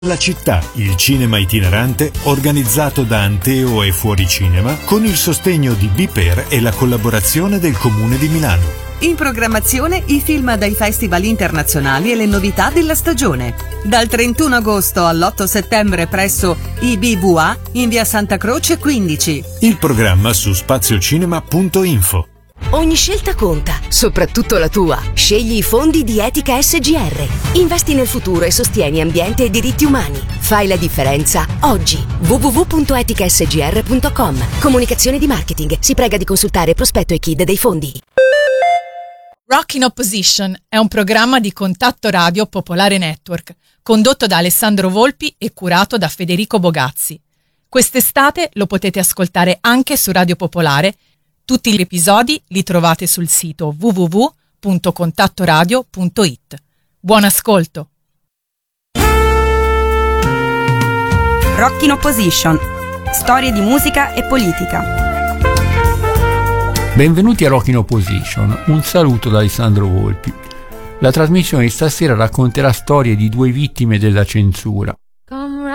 La città, il cinema itinerante organizzato da Anteo e Fuoricinema con il sostegno di Biper e la collaborazione del Comune di Milano. In programmazione i film dai festival internazionali e le novità della stagione. Dal 31 agosto all'8 settembre presso IBVA in via Santa Croce 15. Il programma su spaziocinema.info. Ogni scelta conta, soprattutto la tua. Scegli i fondi di Etica SGR. Investi nel futuro e sostieni ambiente e diritti umani. Fai la differenza oggi. www.eticasgr.com. Comunicazione di marketing. Si prega di consultare prospetto e KID dei fondi. Rock in Opposition è un programma di Contatto Radio Popolare Network, condotto da Alessandro Volpi e curato da Federico Bogazzi. Quest'estate lo potete ascoltare anche su Radio Popolare. Tutti gli episodi li trovate sul sito www.contattoradio.it. Buon ascolto! Rock in Opposition. Storie di musica e politica. Benvenuti a Rock in Opposition. Un saluto da Alessandro Volpi. La trasmissione di stasera racconterà storie di due vittime della censura.